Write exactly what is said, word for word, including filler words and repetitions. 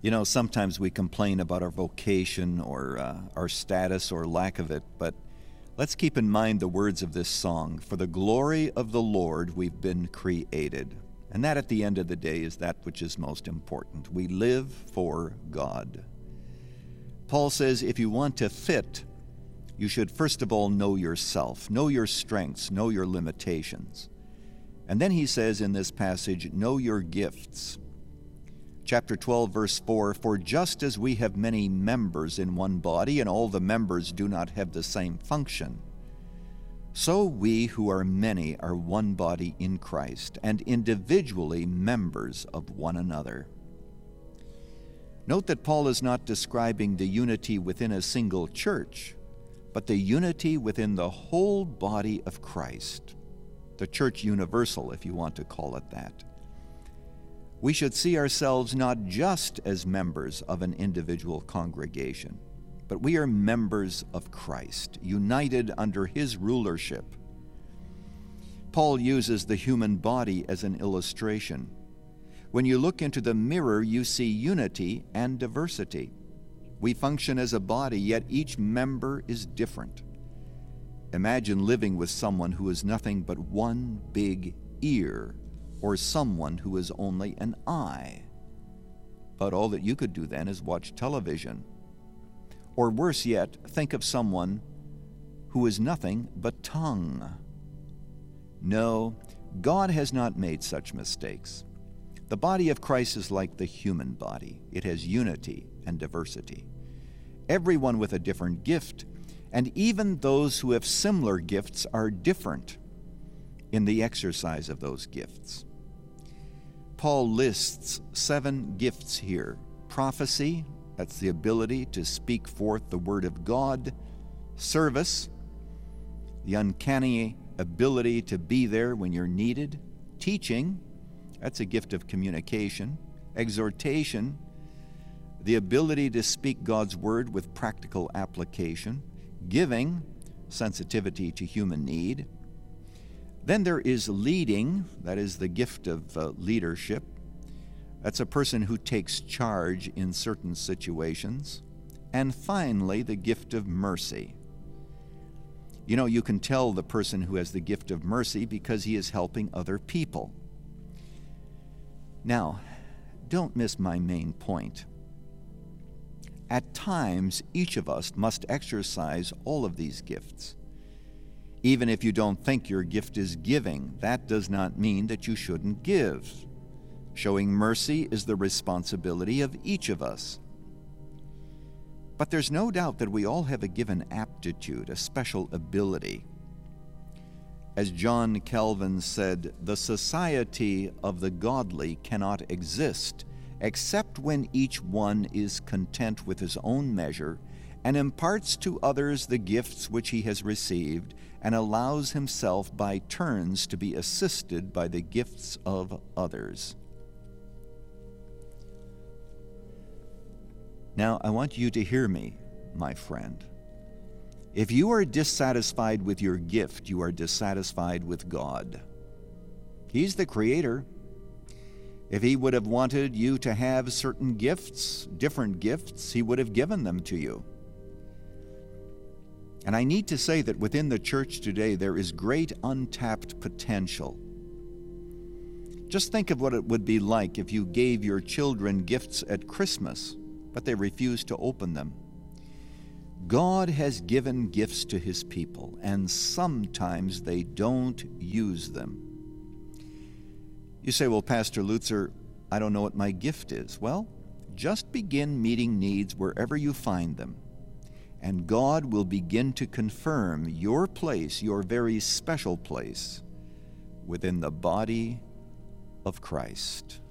You know, sometimes we complain about our vocation or uh, our status or lack of it, but let's keep in mind the words of this song. For the glory of the Lord we've been created. And that at the end of the day is that which is most important. We live for God. Paul says if you want to fit, you should first of all know yourself, know your strengths, know your limitations. And then he says in this passage, know your gifts. Chapter twelve, verse four, for just as we have many members in one body, and all the members do not have the same function, so we who are many are one body in Christ, and individually members of one another. Note that Paul is not describing the unity within a single church, but the unity within the whole body of Christ, the church universal, if you want to call it that. We should see ourselves not just as members of an individual congregation, but we are members of Christ, united under his rulership. Paul uses the human body as an illustration. When you look into the mirror, you see unity and diversity. We function as a body, yet each member is different. Imagine living with someone who is nothing but one big ear, or someone who is only an eye. But all that you could do then is watch television. Or worse yet, think of someone who is nothing but tongue. No, God has not made such mistakes. The body of Christ is like the human body. It has unity and diversity. Everyone with a different gift, and even those who have similar gifts are different in the exercise of those gifts. Paul lists seven gifts here. Prophecy, that's the ability to speak forth the word of God. Service, the uncanny ability to be there when you're needed. Teaching, that's a gift of communication. Exhortation, the ability to speak God's word with practical application. Giving, sensitivity to human need. Then there is leading, that is the gift of uh, leadership. That's a person who takes charge in certain situations. And finally, the gift of mercy. You know, you can tell the person who has the gift of mercy because he is helping other people. Now, don't miss my main point. At times, each of us must exercise all of these gifts. Even if you don't think your gift is giving, that does not mean that you shouldn't give. Showing mercy is the responsibility of each of us. But there's no doubt that we all have a given aptitude, a special ability. As John Calvin said, the society of the godly cannot exist except when each one is content with his own measure and imparts to others the gifts which he has received, and allows himself by turns to be assisted by the gifts of others. Now, I want you to hear me, my friend. If you are dissatisfied with your gift, you are dissatisfied with God. He's the Creator. If He would have wanted you to have certain gifts, different gifts, He would have given them to you. And I need to say that within the church today, there is great untapped potential. Just think of what it would be like if you gave your children gifts at Christmas, but they refused to open them. God has given gifts to His people, and sometimes they don't use them. You say, well, Pastor Lutzer, I don't know what my gift is. Well, just begin meeting needs wherever you find them. And God will begin to confirm your place, your very special place, within the body of Christ.